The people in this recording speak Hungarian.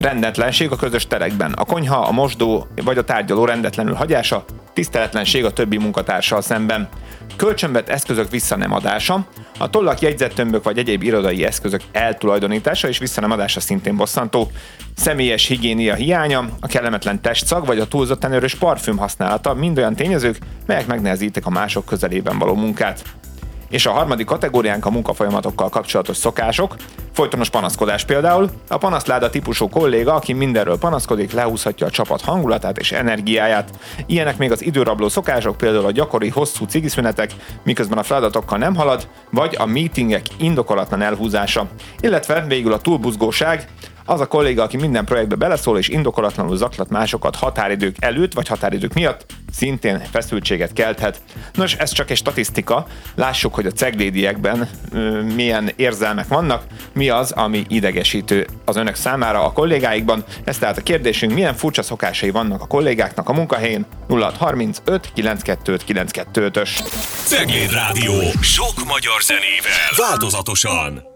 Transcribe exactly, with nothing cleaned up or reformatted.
Rendetlenség a közös terekben. A konyha, a mosdó vagy a tárgyaló rendetlenül hagyása, tiszteletlenség a többi munkatársal szemben. Kölcsönvett eszközök vissza nem adása, a tollak, jegyzettömbök vagy egyéb irodai eszközök eltulajdonítása és vissza nem adása szintén bosszantó. Személyes higiénia hiánya, a kellemetlen testszag vagy a túlzottan erős parfüm használata mind olyan tényezők, melyek megnehezítik a mások közelében való munkát. És a harmadik kategóriánk a munkafolyamatokkal kapcsolatos szokások, folytonos panaszkodás például. A panaszláda típusú kolléga, aki mindenről panaszkodik, lehúzhatja a csapat hangulatát és energiáját. Ilyenek még az időrabló szokások, például a gyakori hosszú cigiszünetek, miközben a feladatokkal nem halad, vagy a meetingek indokolatlan elhúzása. Illetve végül a túlbuzgóság, az a kolléga, aki minden projektbe beleszól és indokolatlanul zaklat másokat határidők előtt vagy határidők miatt, szintén feszültséget kelthet. Nos, ez csak egy statisztika, lássuk, hogy a ceglédiekben ö, milyen érzelmek vannak, mi az, ami idegesítő az önök számára a kollégáikban. Ez tehát a kérdésünk, milyen furcsa szokásai vannak a kollégáknak a munkahelyén. nulla harmincöt kilencvenkettő kilencvenkettő ötös Cegléd Rádió. Sok magyar zenével. Változatosan.